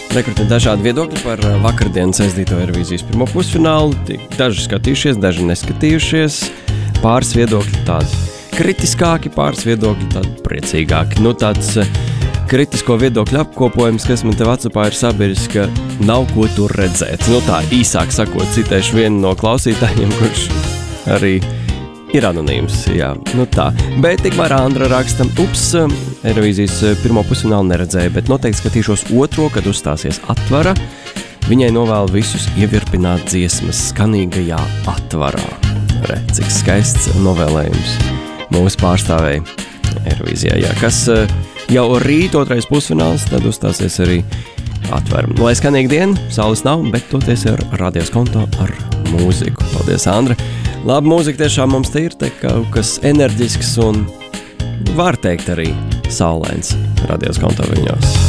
Rekrutē dažādi viedokļi par vakardienas aizdīto Eirovīzijas pirmo pusfinālu. Daži skatījušies, daži neskatījušies. Pāris viedokļi tādi kritiskāki, pāris viedokļi tādi priecīgāki. Tāds kritisko viedokļu apkopojums, kas man te WhatsAppā ir sabiris, ka nav ko tur redzēt. Tā īsāk sakot, citēšu vienu no klausītājiem, kurš arī ir anonīms, jā, tā. Bet tikmēr Andra raksta, Eirovīzijas pirmo pusfinālu neredzēju, bet noteikti skatīšos otro, kad uzstāsies Atvara. Viņai novēlu visus ievirpināt dziesmas skanīgajā Atvarā. Cik skaists novēlējums mūsu pārstāvēja Eirovīzijā, jā, kas jau rīt otrais pusfināls, tad uzstāsies arī Atvara. Lai skanīga diena, saules nav, bet toties ar radios konto ar mūziku. Paldies, Andra! Laba mūzika tiešām mums te ir kaut kas enerģisks un var teikt arī saulains radios konto viņos.